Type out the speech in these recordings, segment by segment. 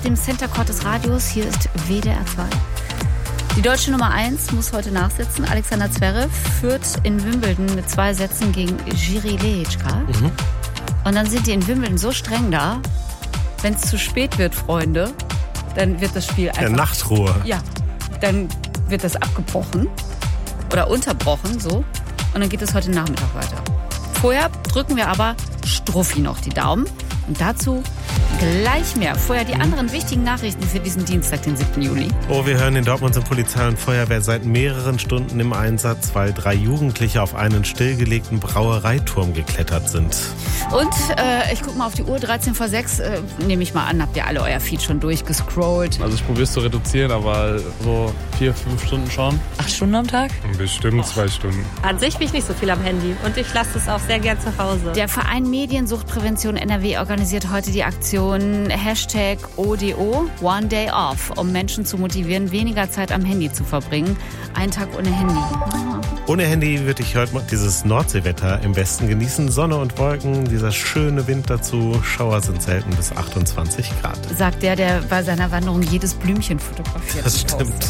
dem Center Court des Radios. Hier ist WDR 2. Die deutsche Nummer 1 muss heute nachsitzen. Alexander Zverev führt in Wimbledon mit 2 Sätzen gegen Jiří Lehečka. Und dann sind die in Wimbledon so streng da, wenn es zu spät wird, Freunde, dann wird das Spiel einfach... Nachtruhe. Ja, dann wird das abgebrochen oder unterbrochen, so. Und dann geht es heute Nachmittag weiter. Vorher drücken wir aber Struffi noch die Daumen. Und dazu gleich mehr. Vorher die anderen wichtigen Nachrichten für diesen Dienstag, den 7. Juli. Oh, wir hören, in Dortmund sind Polizei und Feuerwehr seit mehreren Stunden im Einsatz, weil 3 Jugendliche auf einen stillgelegten Brauereiturm geklettert sind. Und ich gucke mal auf die Uhr, 13 vor 6, nehme ich mal an, habt ihr alle euer Feed schon durchgescrollt? Also ich probiere es zu reduzieren, aber so 4-5 Stunden schon. 8 Stunden am Tag? Bestimmt 2 Stunden. An sich bin ich nicht so viel am Handy und ich lasse es auch sehr gern zu Hause. Der Verein Mediensuchtprävention NRW organisiert heute die Aktion #ODO, One Day Off, um Menschen zu motivieren, weniger Zeit am Handy zu verbringen. Ein Tag ohne Handy. Ohne Handy würde ich heute dieses Nordseewetter im Westen genießen. Sonne und Wolken, dieser schöne Wind dazu. Schauer sind selten bis 28 Grad. Sagt der bei seiner Wanderung jedes Blümchen fotografiert. Das stimmt.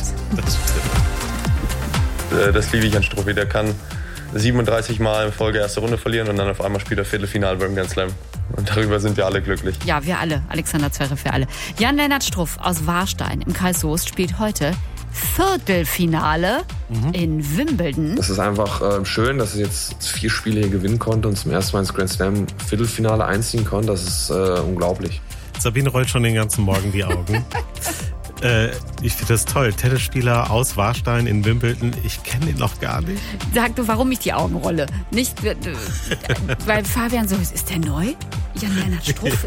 Das liebe ich an Struffi. Der kann 37 Mal in Folge erste Runde verlieren und dann auf einmal spielt er Viertelfinale beim Grand Slam. Und darüber sind wir alle glücklich. Ja, wir alle. Alexander Zverev, wir alle. Jan-Lennart Struff aus Warstein im Kreis Soest spielt heute Viertelfinale in Wimbledon. Das ist einfach schön, dass er jetzt 4 Spiele hier gewinnen konnte und zum ersten Mal ins Grand Slam Viertelfinale einziehen konnte. Das ist unglaublich. Sabine rollt schon den ganzen Morgen die Augen. Ich finde das toll. Tennisspieler aus Warstein in Wimbledon. Ich kenne ihn noch gar nicht. Sag du, warum ich die Augen rolle? Nicht, weil Fabian so ist der neu? Jan-Lennart Struff?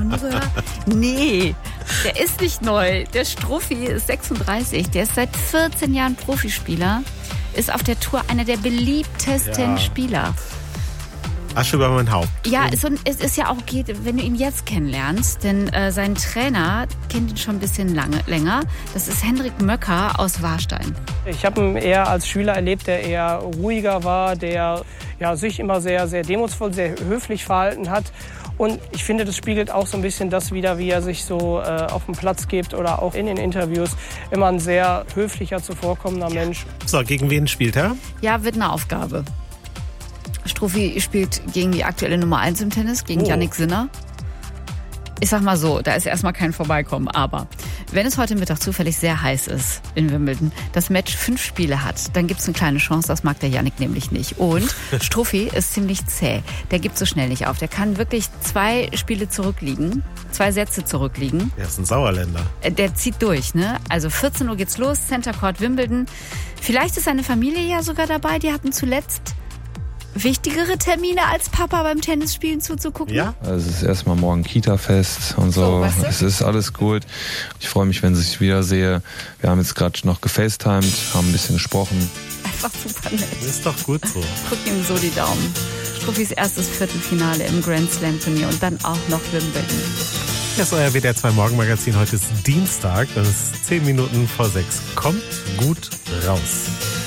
Nee, der ist nicht neu. Der Struffi ist 36. Der ist seit 14 Jahren Profispieler. Ist auf der Tour einer der beliebtesten Spieler. Asche über mein Haupt. Ja, es ist ja auch geht, wenn du ihn jetzt kennenlernst, denn sein Trainer kennt ihn schon ein bisschen länger. Das ist Hendrik Möcker aus Warstein. Ich habe ihn eher als Schüler erlebt, der eher ruhiger war, der sich immer sehr, sehr demutsvoll, sehr höflich verhalten hat. Und ich finde, das spiegelt auch so ein bisschen das wider, wie er sich so auf dem Platz gibt oder auch in den Interviews. Immer ein sehr höflicher, zuvorkommender Mensch. So, gegen wen spielt er? Ja, wird eine Aufgabe. Struffi spielt gegen die aktuelle Nummer 1 im Tennis, gegen Jannik Sinner. Ich sag mal so, da ist erstmal kein Vorbeikommen. Aber wenn es heute Mittag zufällig sehr heiß ist in Wimbledon, das Match 5 Spiele hat, dann gibt es eine kleine Chance, das mag der Jannik nämlich nicht. Und Struffi ist ziemlich zäh. Der gibt so schnell nicht auf. Der kann wirklich 2 Spiele zurückliegen, 2 Sätze zurückliegen. Er ist ein Sauerländer. Der zieht durch, ne? Also 14 Uhr geht's los, Center Court Wimbledon. Vielleicht ist seine Familie ja sogar dabei. Die hatten zuletzt wichtigere Termine als Papa beim Tennisspielen zuzugucken? Ja. Also es ist erstmal morgen Kita-Fest und so. Weißt du? Es ist alles gut. Ich freue mich, wenn ich wiedersehe. Wir haben jetzt gerade noch gefacetimed, haben ein bisschen gesprochen. Einfach super nett. Ist doch gut so. Drück ihm so die Daumen. Struffis erstes Viertelfinale im Grand Slam Turnier und dann auch noch Wimbledon. Das ist euer WDR 2 Morgenmagazin. Heute ist Dienstag, das ist 10 Minuten vor 6. Kommt gut raus.